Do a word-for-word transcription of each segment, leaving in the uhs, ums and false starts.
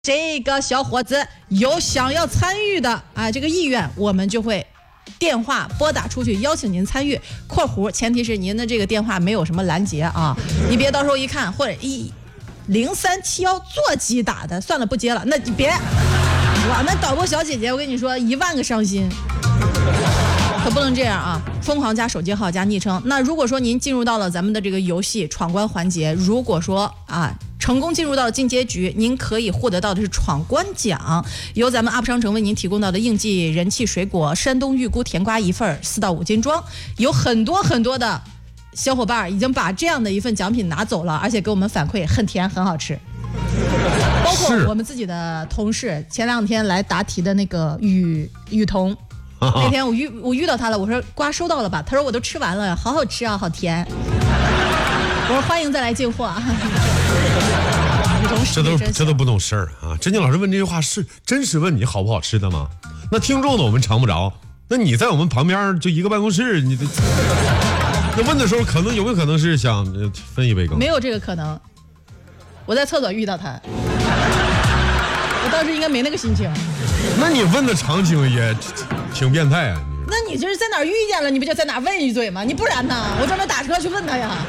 这个小伙子有想要参与的啊，这个意愿，我们就会电话拨打出去邀请您参与。括弧前提是您的这个电话没有什么拦截啊，你别到时候一看或者一零三七幺座机打的，算了不接了，那你别。我们导播小姐姐，我跟你说，一万个伤心。可不能这样啊！疯狂加手机号加昵称。那如果说您进入到了咱们的这个游戏闯关环节，如果说啊成功进入到了进阶局，您可以获得到的是闯关奖，由咱们 U P 商城为您提供到的应季人气水果山东玉菇甜瓜一份，四到五斤装。有很多很多的小伙伴已经把这样的一份奖品拿走了，而且给我们反馈很甜很好吃。包括我们自己的同事，前两天来答题的那个雨雨桐。那天我遇我遇到他了，我说瓜收到了吧？他说我都吃完了，好好吃啊，好甜。我说欢迎再来进货啊。 这都这都不懂事儿啊！珍妮老师问这句话是真是问你好不好吃的吗？那听众的我们尝不着，那你在我们旁边就一个办公室，你的那问的时候可能有没有可能是想分一杯羹？ 没有这个可能。我在厕所遇到他，我当时应该没那个心情。 那你问的场景也挺变态啊！ 那你就是在哪儿遇见了，你不就在哪儿问一嘴吗？你不然呢？我专门打车去问他呀。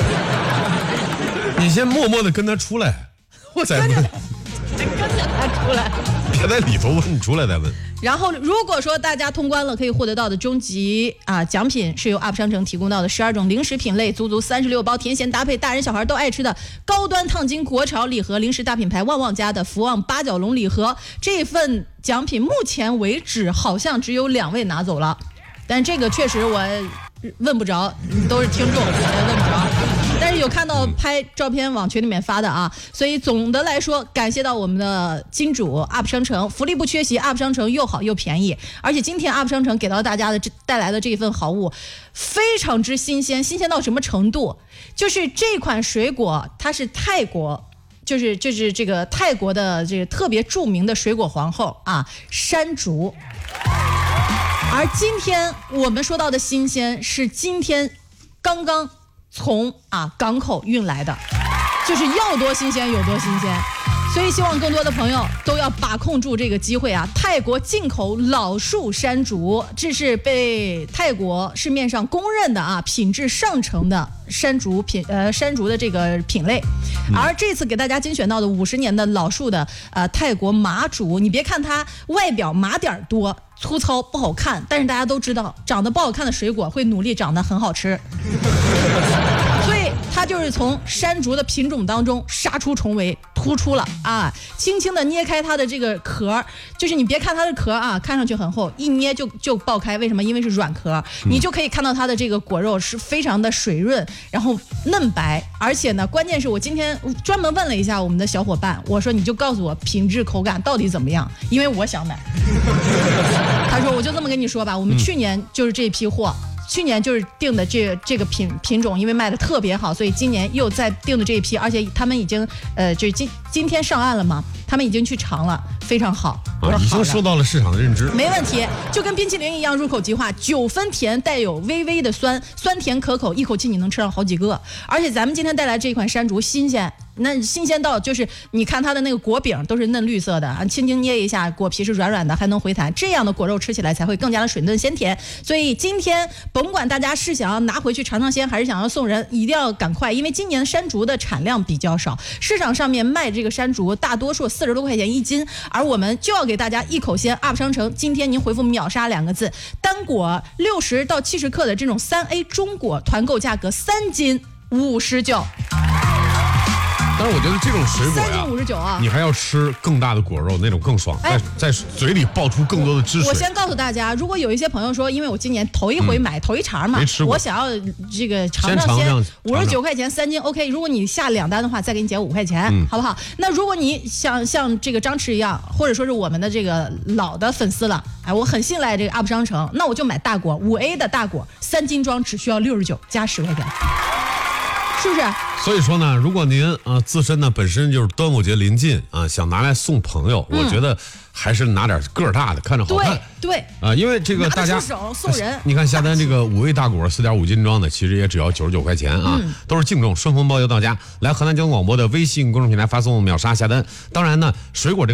你先默默的跟他出来， 我跟着他，跟着他出来， 别在里头问，你出来再问。 然后，如果说大家通关了，可以获得到的终极啊奖品是由 U P 商城提供到的十二种零食品类，足足三十六包甜咸搭配，大人小孩都爱吃的高端烫金国潮礼盒，零食大品牌旺旺家的福旺八角笼礼盒。这份奖品目前为止好像只有两位拿走了，但这个确实我问不着，都是听众，问不着。但是有看到拍照片往群里面发的啊，所以总的来说，感谢到我们的金主 U P 商城，福利不缺席 ，U P 商城又好又便宜，而且今天 U P 商城给到大家的这带来的这一份好物，非常之新鲜，新鲜到什么程度？就是这款水果它是泰国。就是就是这个泰国的这个特别著名的水果皇后啊，山竹。而今天我们说到的新鲜是今天刚刚从啊港口运来的，就是要多新鲜有多新鲜。所以希望更多的朋友都要把控住这个机会啊！泰国进口老树山竹，这是被泰国市面上公认的啊品质上乘的山竹品呃山竹的这个品类。而这次给大家精选到的五十年的老树的呃泰国麻竹，你别看它外表麻点多粗糙不好看，但是大家都知道长得不好看的水果会努力长得很好吃。所以它就是从山竹的品种当中杀出重围，突出了啊！轻轻的捏开它的这个壳，就是你别看它的壳啊，看上去很厚，一捏就就爆开。为什么？因为是软壳，你就可以看到它的这个果肉是非常的水润，然后嫩白，而且呢，关键是我今天专门问了一下我们的小伙伴，我说你就告诉我品质口感到底怎么样，因为我想买。他说我就这么跟你说吧，我们去年就是这批货。去年就是订的这这个品品种，因为卖的特别好，所以今年又再订的这一批，而且他们已经呃，就今今天上岸了嘛，他们已经去尝了，非常好， 啊，已经受到了市场的认知， 没问题，就跟冰淇淋一样入口即化，九分甜，带有微微的酸，酸甜可口，一口气你能吃上好几个。而且咱们今天带来这一款山竹新鲜。那新鲜到就是你看它的那个果饼都是嫩绿色的啊，轻轻捏一下，果皮是软软的，还能回弹，这样的果肉吃起来才会更加的水嫩鲜甜。所以今天甭管大家是想要拿回去尝尝鲜，还是想要送人，一定要赶快，因为今年山竹的产量比较少，市场上面卖这个山竹大多数四十多块钱一斤，而我们就要给大家一口鲜 U P 商城，今天您回复秒杀两个字，单果六十到七十克的这种三 A 中果团购价格三斤五十九。 但是我觉得这种水果呀， 三斤五十九啊， 你还要吃更大的果肉，那种更爽，哎、在在嘴里爆出更多的汁水。 我先告诉大家，如果有一些朋友说，因为我今年头一回买、嗯、头一茬嘛，我想要这个尝尝鲜，五十九块钱三斤 ，OK。如果你下两单的话，再给你减五块钱、嗯，好不好？那如果你想像这个张弛一样，或者说是我们的这个老的粉丝了，哎，我很信赖这个 U P 商城，那我就买大果五 A 的大果，三斤装只需要六十九，加十块钱。是不是？ 所以说呢，如果您啊、呃、自身呢本身就是端午节临近啊，想拿来送朋友，嗯、我觉得还是拿点个儿大的，看着好看。 对对啊，因为这个大家手送人， 你看下单这个五味大果四点五斤装的，其实也只要九十九块钱啊，嗯、都是净重，顺丰包邮到家。来河南交通广播的微信公众平台发送秒杀下单。当然呢，水果这个。